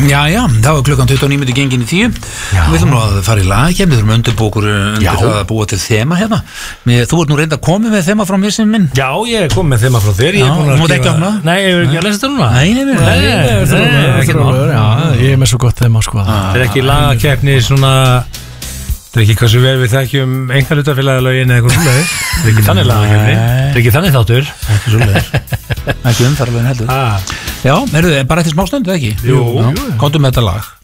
Já, það var klukkan 29 gengin í 10. Við ætlum að fara í lagkefni, við þurfum undirbúkur undir það að búa til þema hérna. Þú ert nú reynda að koma með þema frá mér sem minn. Já, ég kom með þema frá þér. Þú mátt ekki opna. Nei, ég er ekki að lesa þetta núna. Nei, ég er með svo gott þema sko. Það er ekki lagkeppni svona. Það er ekki hversu vel við þekkjum einkahlutafélagslögin eða eitthvað svoleiðis. Það er ekki þannig lagkeppni. Það er ekki þannig þáttur. Ekki svoleiðis. Ekki umferðalögin heldur. Já, bara eftir smá stund, eða ekki? Jú. Komdu með þetta lag.